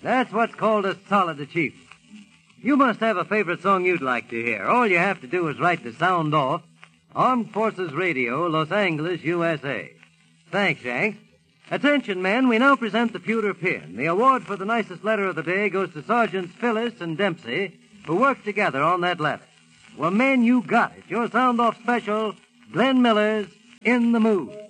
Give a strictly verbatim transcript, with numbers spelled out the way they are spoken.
That's what's called a solid achievement. You must have a favorite song you'd like to hear. All you have to do is write the sound off, Armed Forces Radio, Los Angeles, U S A. Thanks, Yank. Attention, men, we now present the pewter pin. The award for the nicest letter of the day goes to Sergeants Phyllis and Dempsey, who worked together on that letter. Well, men, you got it. Your sound-off special, Glenn Miller's In the Mood.